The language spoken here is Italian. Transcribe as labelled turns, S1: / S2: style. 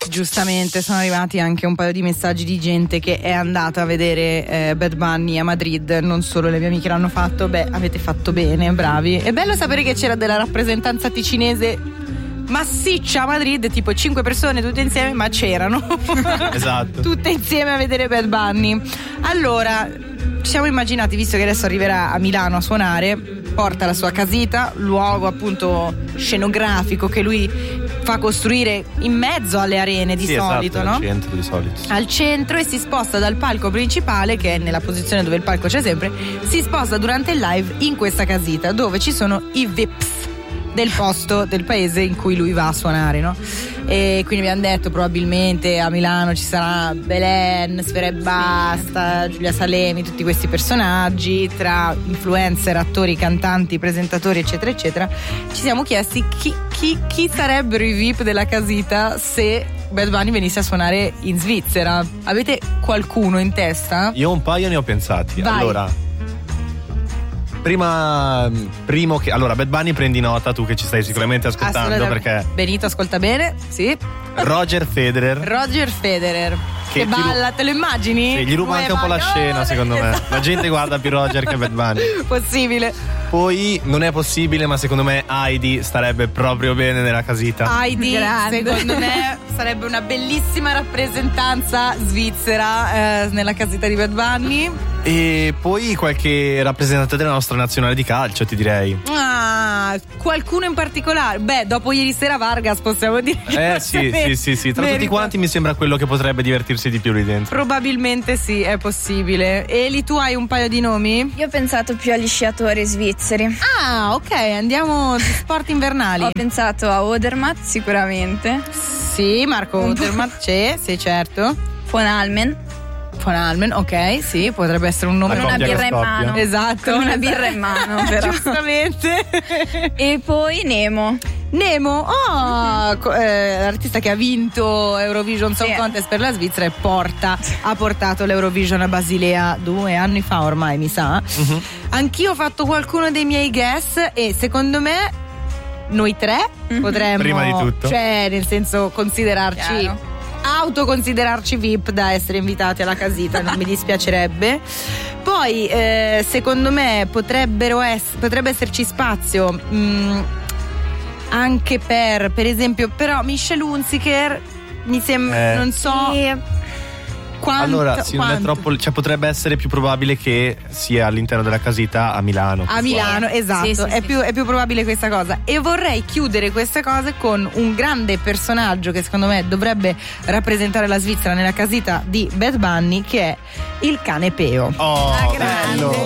S1: giustamente sono arrivati anche un paio di messaggi di gente che è andata a vedere Bad Bunny a Madrid. Non solo le mie amiche l'hanno fatto. Beh, avete fatto bene, bravi. È bello sapere che c'era della rappresentanza ticinese massiccia a Madrid, tipo 5 persone tutte insieme, ma c'erano.
S2: Esatto.
S1: Tutte insieme a vedere Bad Bunny. Allora, ci siamo immaginati, visto che adesso arriverà a Milano a suonare, porta la sua casita, luogo appunto scenografico che lui fa costruire in mezzo alle arene di solito,
S2: esatto,
S1: no?
S2: Al centro di solito.
S1: Al centro, e si sposta dal palco principale, che è nella posizione dove il palco c'è sempre, si sposta durante il live in questa casita dove ci sono i VIPs del posto, del paese in cui lui va a suonare, no? E quindi abbiamo detto probabilmente a Milano ci sarà Belen, Sfera e Basta, Giulia Salemi, tutti questi personaggi tra influencer, attori, cantanti, presentatori eccetera eccetera. Ci siamo chiesti chi sarebbero i VIP della casita se Bad Bunny venisse a suonare in Svizzera. Avete qualcuno in testa?
S2: Io un paio ne ho pensati.
S1: Vai.
S2: Allora, allora Bad Bunny, prendi nota, tu che ci stai sicuramente ascoltando, perché
S1: Benito ascolta bene, sì.
S2: Roger Federer
S1: che balla, te lo immagini?
S2: Sì, gli ruba anche un po' la scena, secondo me. La gente guarda più Roger che Bad Bunny.
S1: Possibile.
S2: Poi non è possibile, ma secondo me Heidi starebbe proprio bene nella casita.
S1: Heidi, secondo me sarebbe una bellissima rappresentanza svizzera nella casita di Bad Bunny.
S2: E poi qualche rappresentante della nostra nazionale di calcio, ti direi.
S1: Qualcuno in particolare? Beh, dopo ieri sera Vargas possiamo dire.
S2: Sì. Tra tutti quanti mi sembra quello che potrebbe divertirsi di più lì dentro.
S1: Probabilmente sì, è possibile. Eli, tu hai un paio di nomi?
S3: Io ho pensato più agli sciatori svizzeri.
S1: Ah, ok, andiamo di sport invernali.
S3: Ho pensato a Odermatt sicuramente.
S1: Sì, Marco Odermatt c'è, sì certo.
S3: Von Almen,
S1: ok, sì, potrebbe essere un nome
S3: con una birra in mano.
S1: Esatto,
S3: con una birra in mano, però.
S1: Giustamente.
S3: E poi Nemo,
S1: l'artista che ha vinto Eurovision Song Contest per la Svizzera e ha portato l'Eurovision a Basilea 2 anni fa ormai, mi sa. Anch'io ho fatto qualcuno dei miei guess e secondo me noi tre potremmo,
S2: prima di tutto,
S1: cioè nel senso autoconsiderarci VIP da essere invitati alla casita, non mi dispiacerebbe. Poi secondo me potrebbe esserci spazio anche per esempio, però Michelle Hunziker mi sembra, non so
S2: allora sì, non è troppo, cioè potrebbe essere più probabile che sia all'interno della casita a Milano.
S1: Esatto,
S3: sì,
S1: è più probabile questa cosa. E vorrei chiudere queste cose con un grande personaggio che secondo me dovrebbe rappresentare la Svizzera nella casita di Bad Bunny, che è il cane Peo.
S2: Bello.